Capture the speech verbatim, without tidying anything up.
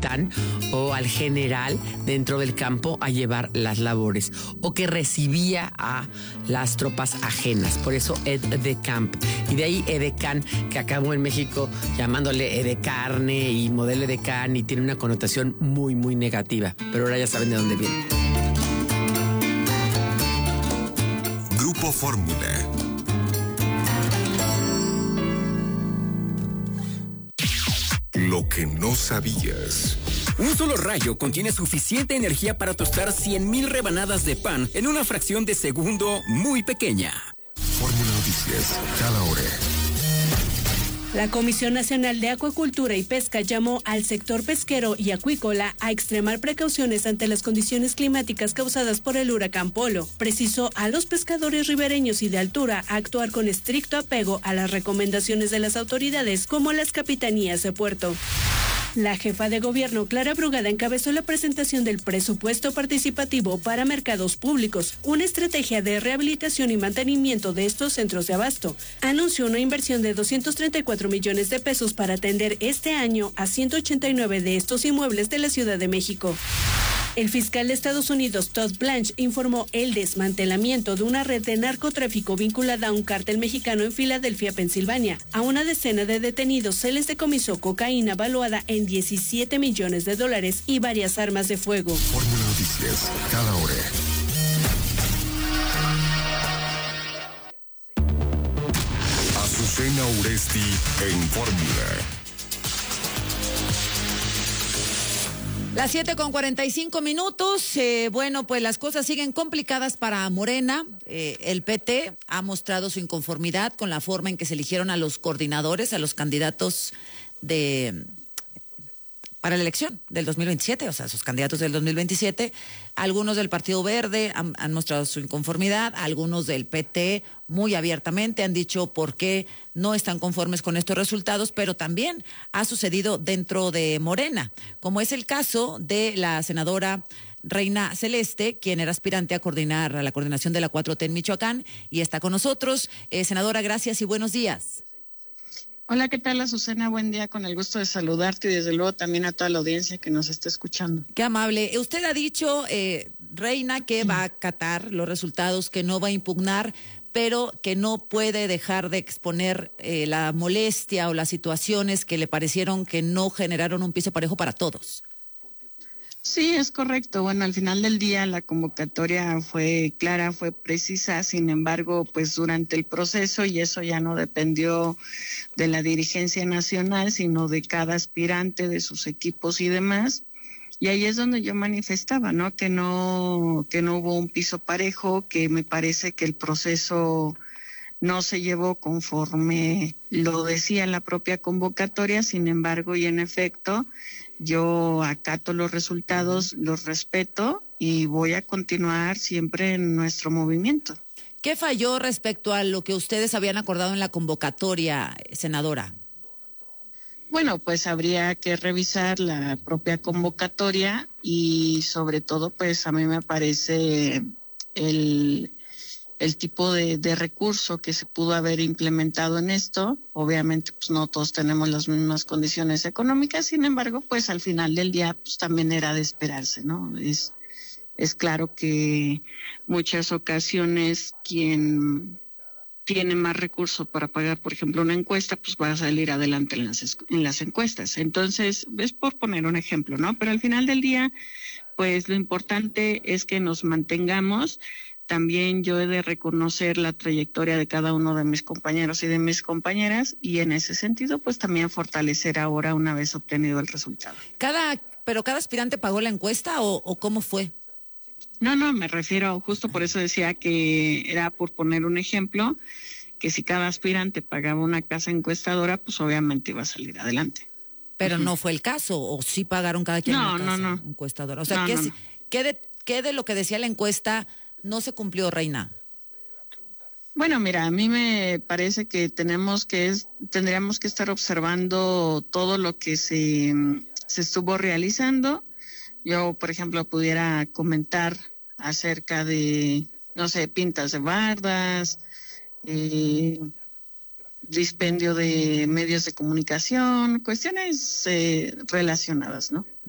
capitán o al general dentro del campo a llevar las labores, o que recibía a las tropas ajenas, por eso aide de camp. Y de ahí edecán, que acabó en México llamándole edecarne y modelo edecán, y tiene una connotación muy, muy negativa. Pero ahora ya saben de dónde viene. Grupo Fórmula. Lo que no sabías. Un solo rayo contiene suficiente energía para tostar cien mil rebanadas de pan en una fracción de segundo muy pequeña. Fórmula Noticias, cada hora. La Comisión Nacional de Acuicultura y Pesca llamó al sector pesquero y acuícola a extremar precauciones ante las condiciones climáticas causadas por el huracán Polo. Precisó a los pescadores ribereños y de altura a actuar con estricto apego a las recomendaciones de las autoridades, como las capitanías de puerto. La jefa de gobierno, Clara Brugada, encabezó la presentación del presupuesto participativo para mercados públicos, una estrategia de rehabilitación y mantenimiento de estos centros de abasto. Anunció una inversión de doscientos treinta y cuatro millones de pesos para atender este año a ciento ochenta y nueve de estos inmuebles de la Ciudad de México. El fiscal de Estados Unidos, Todd Blanche, informó el desmantelamiento de una red de narcotráfico vinculada a un cártel mexicano en Filadelfia, Pensilvania. A una decena de detenidos se les decomisó cocaína valuada en diecisiete millones de dólares y varias armas de fuego. Fórmula Noticias, cada hora. Azucena Uresti en Fórmula. Las siete con cuarenta y cinco minutos, eh, bueno, pues las cosas siguen complicadas para Morena. Eh, el P T ha mostrado su inconformidad con la forma en que se eligieron a los coordinadores, a los candidatos de para la elección del dos mil veintisiete, o sea, sus candidatos del dos mil veintisiete. Algunos del Partido Verde han, han mostrado su inconformidad, algunos del P T muy abiertamente han dicho por qué no están conformes con estos resultados, pero también ha sucedido dentro de Morena, como es el caso de la senadora Reina Celeste, quien era aspirante a coordinar a la coordinación de la cuatro T en Michoacán, y está con nosotros. Eh, senadora, gracias y buenos días. Hola, ¿qué tal, Azucena? Buen día, con el gusto de saludarte y desde luego también a toda la audiencia que nos está escuchando. Qué amable. Usted ha dicho, eh, Reina, que va a acatar los resultados, que no va a impugnar, pero que no puede dejar de exponer eh, la molestia o las situaciones que le parecieron que no generaron un piso parejo para todos. Sí, es correcto. Bueno, al final del día la convocatoria fue clara, fue precisa, sin embargo, pues durante el proceso, y eso ya no dependió de la dirigencia nacional, sino de cada aspirante, de sus equipos y demás. Y ahí es donde yo manifestaba, ¿no? Que no, que no hubo un piso parejo, que me parece que el proceso no se llevó conforme lo decía la propia convocatoria, sin embargo, y en efecto, yo acato los resultados, los respeto y voy a continuar siempre en nuestro movimiento. ¿Qué falló respecto a lo que ustedes habían acordado en la convocatoria, senadora? Bueno, pues habría que revisar la propia convocatoria y sobre todo, pues a mí me parece el, el tipo de, de recurso que se pudo haber implementado en esto. Obviamente, pues no todos tenemos las mismas condiciones económicas, sin embargo, pues al final del día, pues también era de esperarse, ¿no? Es, es claro que muchas ocasiones quien tiene más recursos para pagar, por ejemplo, una encuesta, pues va a salir adelante en las, en las encuestas. Entonces, es por poner un ejemplo, ¿no? Pero al final del día, pues lo importante es que nos mantengamos. También yo he de reconocer la trayectoria de cada uno de mis compañeros y de mis compañeras, y en ese sentido, pues también fortalecer ahora una vez obtenido el resultado. Cada, pero cada aspirante pagó la encuesta o, o ¿cómo fue? No, no, me refiero, justo por eso decía que era por poner un ejemplo, que si cada aspirante pagaba una casa encuestadora, pues obviamente iba a salir adelante. Pero uh-huh. no fue el caso, o sí pagaron cada quien no, una casa no, no. encuestadora. O sea, no, ¿qué, no, si, no. ¿qué, de, ¿qué de lo que decía la encuesta no se cumplió, Reina? Bueno, mira, a mí me parece que tenemos que es, tendríamos que estar observando todo lo que se, se estuvo realizando. Yo, por ejemplo, pudiera comentar acerca de, no sé, pintas de bardas, eh, dispendio de medios de comunicación, cuestiones eh, relacionadas, ¿no?